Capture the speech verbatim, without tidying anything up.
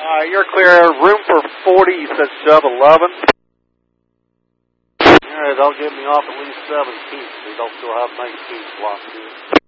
Uh, you're clear. Room for forty, you said sub eleven. All right, they'll get me off at least seventeen, so they'll still have nineteen slots here.